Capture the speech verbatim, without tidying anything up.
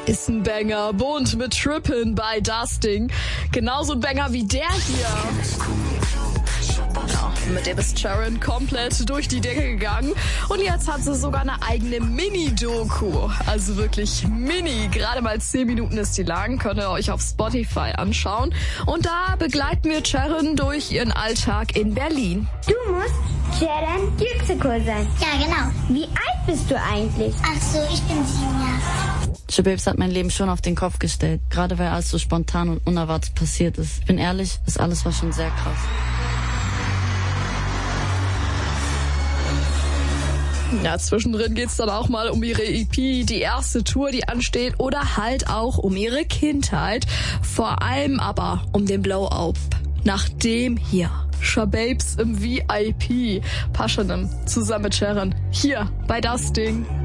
Ist ein Banger, bunt mit Trippin' bei Dusting. Genauso ein Banger wie der hier. Ja, mit dem ist Sharon komplett durch die Decke gegangen. Und jetzt hat sie sogar eine eigene Mini-Doku. Also wirklich mini. Gerade mal zehn Minuten ist die lang. Könnt ihr euch auf Spotify anschauen. Und da begleiten wir Sharon durch ihren Alltag in Berlin. Du musst Sharon Yüksekol sein. Ja, genau. Wie alt bist du eigentlich? Ach so, ich bin sieben Jahre. Shababes hat mein Leben schon auf den Kopf gestellt. Gerade weil alles so spontan und unerwartet passiert ist. Ich bin ehrlich, das alles war schon sehr krass. Ja, zwischendrin geht's dann auch mal um ihre E P, die erste Tour, die ansteht, oder halt auch um ihre Kindheit. Vor allem aber um den Blow-Up. Nach dem hier. Shababes im V I P. Passionem zusammen mit Sharon. Hier bei Dusting.